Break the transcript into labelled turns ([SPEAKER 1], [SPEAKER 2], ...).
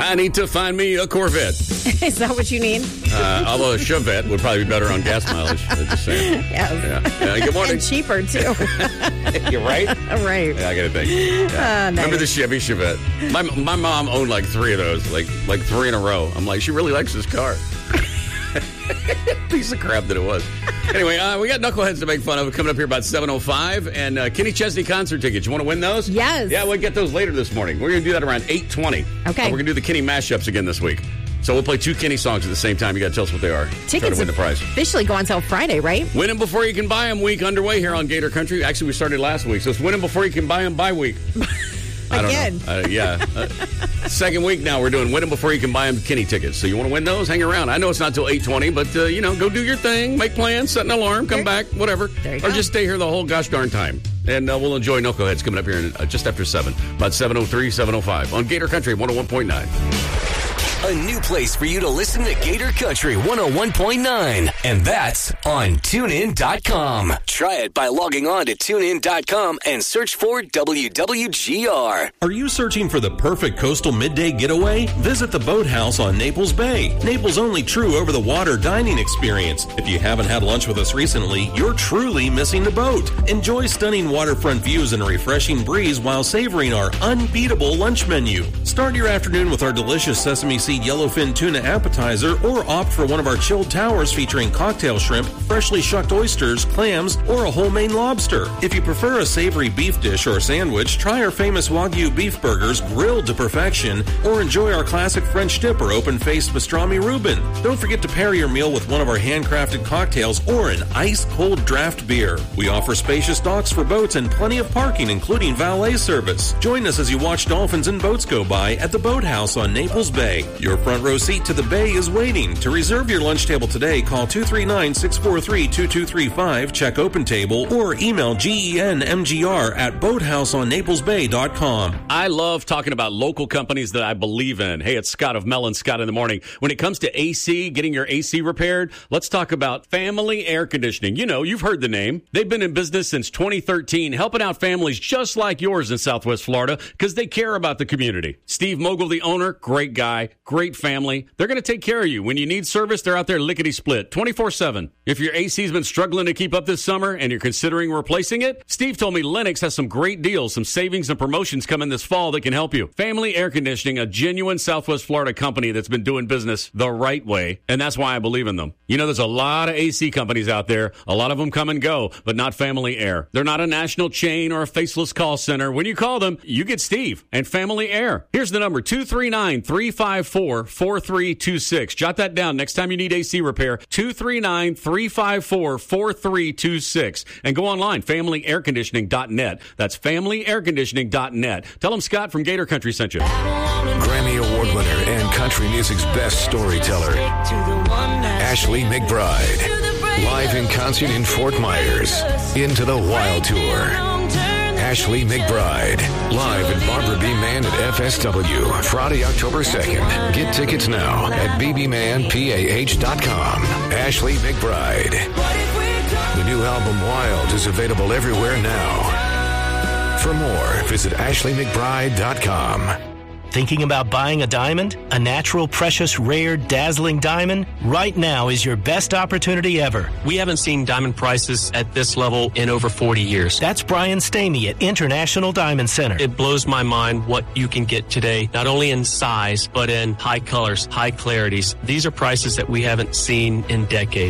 [SPEAKER 1] I need to find me a Corvette.
[SPEAKER 2] Is that what you need?
[SPEAKER 1] Although a Chevette would probably be better on gas mileage. I'm just saying.
[SPEAKER 2] Yes.
[SPEAKER 1] Yeah. Good morning.
[SPEAKER 2] And cheaper, too.
[SPEAKER 1] You're right?
[SPEAKER 2] Right.
[SPEAKER 1] Yeah, I got to think. Yeah.
[SPEAKER 2] Nice.
[SPEAKER 1] Remember the Chevy Chevette? My mom owned like 3 of those, like 3 in a row. I'm like, she really likes this car. Piece of crap that it was. Anyway, we got Knuckleheads to make fun of coming up here about 7:05. And Kenny Chesney concert tickets. You want to win those?
[SPEAKER 2] Yes.
[SPEAKER 1] Yeah, we'll get those later this morning. We're going to do that around 8:20.
[SPEAKER 2] Okay.
[SPEAKER 1] We're going to do the Kenny mashups again this week. So we'll play 2 Kenny songs at the same time. You got to tell us what they are. Try
[SPEAKER 2] Tickets
[SPEAKER 1] to win the prize.
[SPEAKER 2] officially go until Friday, right?
[SPEAKER 1] Win them before you can buy them week underway here on Gator Country. Actually, we started last week. So it's win them before you can buy them by week. I don't know. Yeah. Second week now we're doing win them before you can buy them Kenny tickets. So you want to win those? Hang around. I know it's not till 8:20, but, go do your thing. Make plans, set an alarm, come back, whatever.
[SPEAKER 2] There you
[SPEAKER 1] or
[SPEAKER 2] go.
[SPEAKER 1] just stay here the whole gosh darn time. And we'll enjoy Knuckleheads coming up here in, just after 7, about 7:03, 7:05 on Gator Country 101.9.
[SPEAKER 3] A new place for you to listen to Gator Country 101.9. And that's on TuneIn.com. Try it by logging on to TuneIn.com and search for WWGR.
[SPEAKER 4] Are you searching for the perfect coastal midday getaway? Visit the Boathouse on Naples Bay, Naples' only true over-the-water dining experience. If you haven't had lunch with us recently, you're truly missing the boat. Enjoy stunning waterfront views and a refreshing breeze while savoring our unbeatable lunch menu. Start your afternoon with our delicious sesame seed yellowfin tuna appetizer, or opt for one of our chilled towers featuring cocktail shrimp, freshly shucked oysters, clams, or a whole Maine lobster. If you prefer a savory beef dish or sandwich, try our famous Wagyu beef burgers grilled to perfection, or enjoy our classic French dip or open-faced pastrami Reuben. Don't forget to pair your meal with one of our handcrafted cocktails or an ice-cold draft beer. We offer spacious docks for boats and plenty of parking, including valet service. Join us as you watch dolphins and boats go by at the Boathouse on Naples Bay. Your front row seat to the bay is waiting. To reserve your lunch table today, call 239-643-2235, check open table, or email GENMGR@boathouseonnaplesbay.com.
[SPEAKER 1] I love talking about local companies that I believe in. Hey, it's Scott of Mel and Scott in the Morning. When it comes to AC, getting your AC repaired, let's talk about Family Air Conditioning. You know, you've heard the name. They've been in business since 2013, helping out families just like yours in Southwest Florida because they care about the community. Steve Mogul, the owner, great guy, great family. They're going to take care of you. When you need service, they're out there lickety-split, 24/7. If your AC's been struggling to keep up this summer and you're considering replacing it, Steve told me Lennox has some great deals, some savings and promotions coming this fall that can help you. Family Air Conditioning, a genuine Southwest Florida company that's been doing business the right way, and that's why I believe in them. You know, there's a lot of AC companies out there. A lot of them come and go, but not Family Air. They're not a national chain or a faceless call center. When you call them, you get Steve and Family Air. Here's the number, 239-354-4326. Jot that down next time you need AC repair, 239-354-4326. And go online, familyairconditioning.net. That's familyairconditioning.net. Tell them Scott from Gator Country sent you.
[SPEAKER 5] Grammy Award winner and country music's best storyteller, Ashley McBryde. Live in concert in Fort Myers. Into the Wild Tour. Ashley McBryde. Live at Barbara B. Mann at FSW. Friday, October 2nd. Get tickets now at bbmanpah.com. Ashley McBryde. The new album Wild is available everywhere now. For more, visit ashleymcbride.com.
[SPEAKER 6] Thinking about buying a diamond? A natural, precious, rare, dazzling diamond? Right now is your best opportunity ever.
[SPEAKER 7] We haven't seen diamond prices at this level in over 40 years.
[SPEAKER 6] That's Brian Stamey at International Diamond Center.
[SPEAKER 7] It blows my mind what you can get today, not only in size, but in high colors, high clarities. These are prices that we haven't seen in decades.